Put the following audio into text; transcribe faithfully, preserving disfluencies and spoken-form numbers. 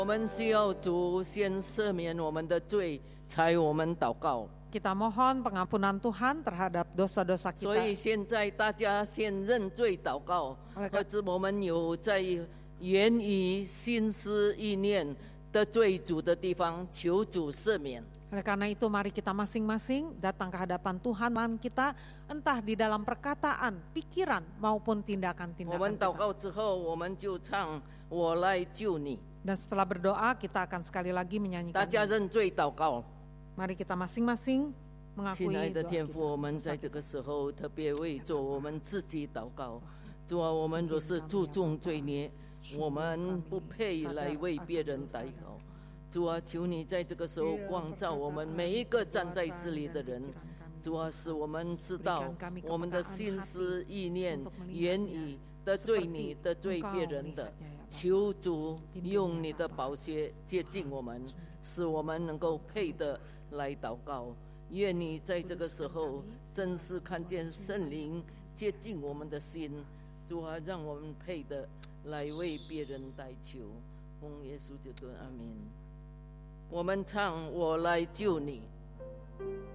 我们需要主先赦免我们的罪，才我们祷告。 Kita mohon pengampunan Tuhan terhadap dosa-dosa 所以 kita. 现在大家先认罪祷告，或者我们有在言语、心思、意念得罪主的地方，求主赦免。 Oleh karena itu mari kita masing-masing datang ke hadapan Tuhan dan kita entah di dalam perkataan, pikiran maupun 我 tindakan-tindakan 们祷 kita. 告之后，我们就唱“我来救你 Dan setelah berdoa kita akan sekali lagi ”， 大 menyanyikan. 家认罪祷告。 Mari kita masing-masing 亲爱 mengakui 的 doa 天父， kita. 我们在这个时候特别为做我们自己祷告。主啊，我们若是注重罪孽，我们不配来为别人祷告。主啊，求你在这个时候光照我们每一个站在这里的人。主啊，使我们知道我们的心思、意念、言语得罪你、得罪别人的，求主用你的宝血接近我们，使我们能够配得来祷告。愿你在这个时候真是看见圣灵接近我们的心，主啊，让我们配得来为别人代求。奉耶稣基督，阿门。我们唱“我来救你”。